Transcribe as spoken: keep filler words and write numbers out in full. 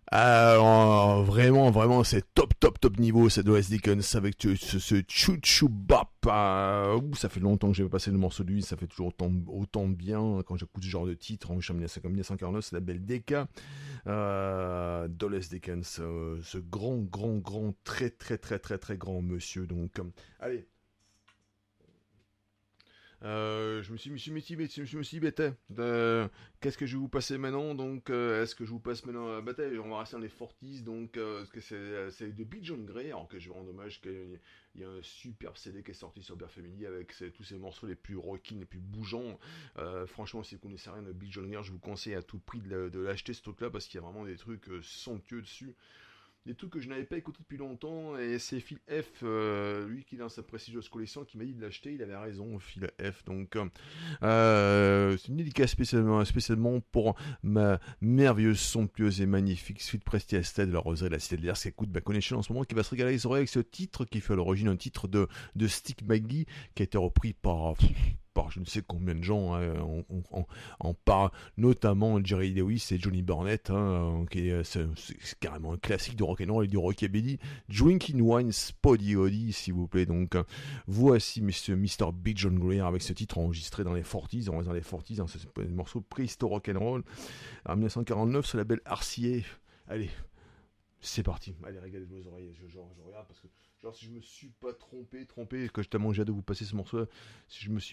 Euh, vraiment, vraiment, c'est top, top, top niveau, c'est Doris Dickens avec ce, ce, ce chou chou bap. Euh, ouh, ça fait longtemps que j'avais passé le morceau de lui, ça fait toujours autant, autant bien quand j'écoute ce genre de titre. En mille neuf cent quarante-neuf, c'est la belle D K. Euh, Doris Dickens, euh, ce grand, grand, grand, très, très, très, très, très grand monsieur. Donc, euh, allez. Euh, je me suis, me suis, me suis, me suis, me suis bêté. Euh, Qu'est-ce que je vais vous passer maintenant? Donc, euh, est-ce que je vous passe maintenant à bataille? On va rester dans les forties, donc, euh, parce que c'est, c'est de Big John Gray, alors que je rends hommage qu'il y a un superbe C D qui est sorti sur Bear Family avec ces- tous ces morceaux les plus rocking, les plus bougeants. Euh, franchement, si vous connaissez rien de Big John Gray, je vous conseille à tout prix de, la- de l'acheter ce truc-là parce qu'il y a vraiment des trucs euh, somptueux dessus, des trucs que je n'avais pas écouté depuis longtemps, et c'est Phil F, euh, lui qui est dans sa prestigieuse collection, qui m'a dit de l'acheter. Il avait raison, Phil F. Donc, euh, euh, c'est une dédicace spécialement, spécialement pour ma merveilleuse, somptueuse et magnifique suite Presti Estet de la Roseraie de la Cité de l'Air, qui écoute ma connexion en ce moment, qui va se régaler les oreilles avec ce titre qui fait à l'origine un titre de, de Stick Maggie, qui a été repris par, par je ne sais combien de gens, hein, on, on, on, on parle notamment Jerry Lewis et Johnny Burnett, hein, qui est, c'est, c'est carrément un classique de rock'n'roll et du rockabilly. Drinking Wine Spoddy Oddy, s'il vous plaît. Donc, euh, voici Monsieur mister Big John Greer avec ce titre enregistré dans les forties, on reste dans les forties, dans ce, ce morceau préhisto rock'n'roll, en mille neuf cent quarante-neuf, sur la belle R C A. Allez, c'est parti. Allez, régalez vos oreilles. Je, genre, je regarde parce que, genre, si je me suis pas trompé, trompé, que je tellement j'ai hâte de vous passer ce morceau, si je me suis